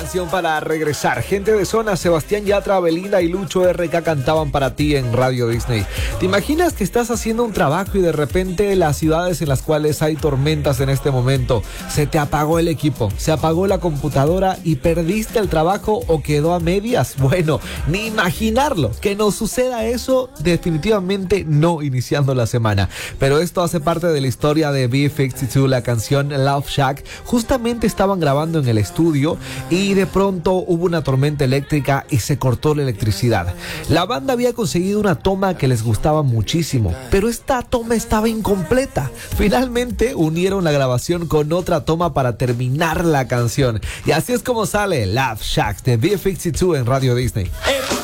canción para regresar. Gente de zona, Sebastián Yatra, Belinda y Lucho RK cantaban para ti en Radio Disney. ¿Te imaginas que estás haciendo un trabajo y de repente las ciudades en las cuales hay tormentas en este momento, se te apagó el equipo, se apagó la computadora y perdiste el trabajo o quedó a medias? Bueno, ni imaginarlo. Que nos suceda eso, definitivamente no iniciando la semana. Pero esto hace parte de la historia de B-52, la canción Love Shack. Justamente estaban grabando en el estudio y de pronto hubo una tormenta eléctrica y se cortó la electricidad. La banda había conseguido una toma que les gustaba muchísimo, pero esta toma estaba incompleta. Finalmente unieron la grabación con otra toma para terminar la canción. Y así es como sale Love Shack de B-52 en Radio Disney.